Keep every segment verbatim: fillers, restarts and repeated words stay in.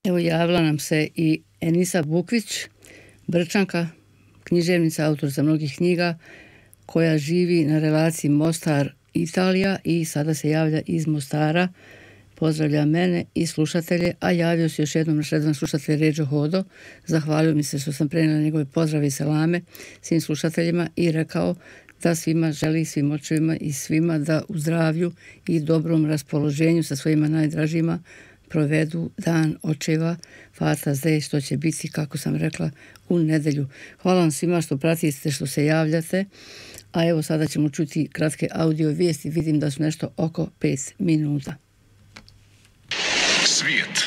Evo, javila nam se i Enisa Bukvić, Brčanka, književnica, autorica mnogih knjiga, koja živi na relaciji Mostar-Italija i sada se javlja iz Mostara. Pozdravlja mene i slušatelje, a javio se još jednom naš redan slušatelj Ređo Hodo. Zahvalio mi se što sam prenijela njegove pozdrave i selame svim slušateljima i rekao da svima želi, svim očevima i svima da u zdravlju i dobrom raspoloženju sa svojima najdražima provedu dan očeva Fata Zde, što će biti, kako sam rekla, u nedelju. Hvala vam svima što pratite, što se javljate, a evo sada ćemo čuti kratke audio vijesti. Vidim da su nešto oko pet minuta. Svijet.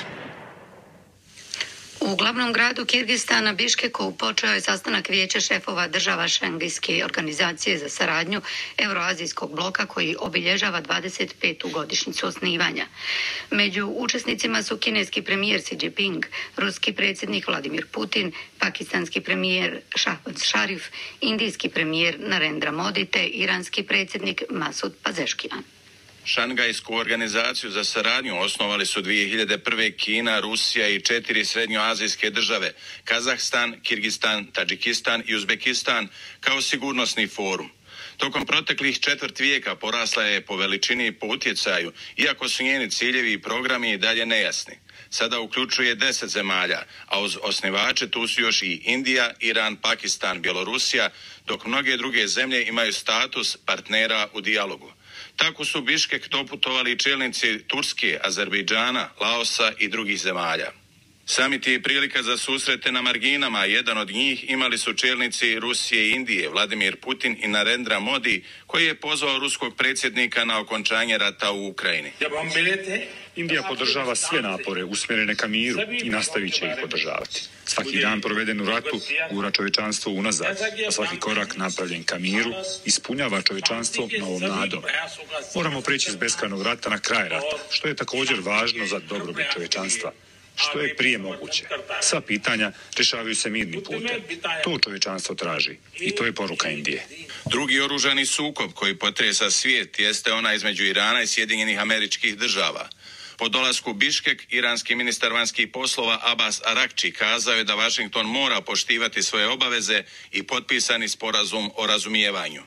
U glavnom gradu Kirgistana Biškeku počeo je sastanak vijeća šefova država Šangajske organizacije za saradnju Euroazijskog bloka koji obilježava dvadeset petu godišnjicu osnivanja. Među učesnicima su kineski premijer Xi Jinping, ruski predsjednik Vladimir Putin, pakistanski premijer Shahbaz Sharif, indijski premijer Narendra Modi te iranski predsjednik Masud Pezeshkian. Šangajsku organizaciju za saradnju osnovali su dvije hiljade prve. Kina, Rusija i četiri srednjoazijske države, Kazahstan, Kirgistan, Tadžikistan i Uzbekistan, kao sigurnosni forum. Tokom proteklih četvrt vijeka porasla je po veličini i po utjecaju, iako su njeni ciljevi i programi i dalje nejasni. Sada uključuje deset zemalja, a uz osnivače tu su još i Indija, Iran, Pakistan, Bjelorusija, dok mnoge druge zemlje imaju status partnera u dijalogu. Tako su Biškek doputovali čelnici Turske, Azerbejdžana, Laosa i drugih zemalja. Samit je prilika za susrete na marginama, jedan od njih imali su čelnici Rusije i Indije, Vladimir Putin i Narendra Modi, koji je pozvao ruskog predsjednika na okončanje rata u Ukrajini. Indija podržava sve napore usmjerene ka miru i nastavit će ih podržavati. Svaki dan proveden u ratu gura čovječanstvo unazad, a svaki korak napravljen ka miru ispunjava čovječanstvo novom nadom. Moramo preći iz beskrajnog rata na kraj rata, što je također važno za dobrobit čovječanstva. Što je prije moguće. Sva pitanja rješavaju se mirnim putem. To čovječanstvo traži i to je poruka Indije. Drugi oružani sukob koji potresa svijet jeste ona između Irana i Sjedinjenih Američkih Država. Po dolasku Biškek, iranski ministar vanjskih poslova Abbas Arakči kazao je da Washington mora poštivati svoje obaveze i potpisani sporazum o razumijevanju.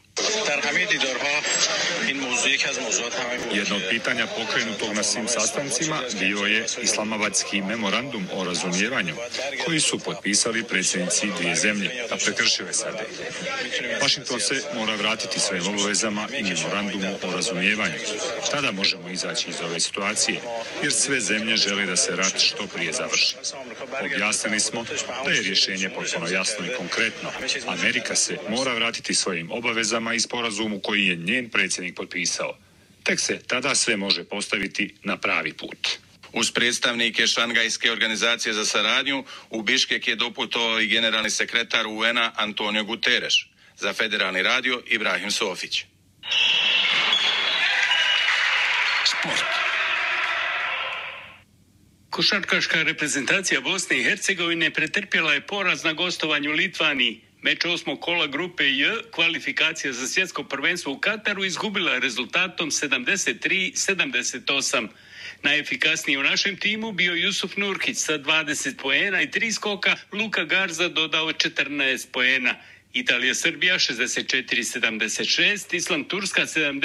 Jedno od pitanja pokrenutog na svim sastancima bio je Islamabadski memorandum o razumijevanju, koji su potpisali predsjednici dvije zemlje, a prekršio je S A D. Washington se mora vratiti svojim obavezama i memorandumu o razumijevanju. Tada možemo izaći iz ove situacije, jer sve zemlje žele da se rat što prije završi. Objasnili smo da je rješenje potpuno jasno i konkretno. Amerika se mora vratiti svojim obavezama i sporazumu koji je njen predsjednik potpisao. Tek se tada sve može postaviti na pravi put. Uz predstavnike Šangajske organizacije za saradnju, u Biškek je doputovao i generalni sekretar U N-a Antonio Guterres. Za Federalni radio Ibrahim Sofić. Sport. Košarkaška reprezentacija Bosne i Hercegovine pretrpjela je poraz na gostovanju Litvaniji. Meč osmog kola grupe J, kvalifikacija za svjetsko prvenstvo u Kataru, izgubila je rezultatom sedamdeset tri sedamdeset osam. Najefikasniji u našem timu bio Jusuf Nurkić sa dvadeset poena i tri skoka, Luka Garza dodao četrnaest poena. Italija Srbija šezdeset četiri sedamdeset šest, Island Turska sedamdeset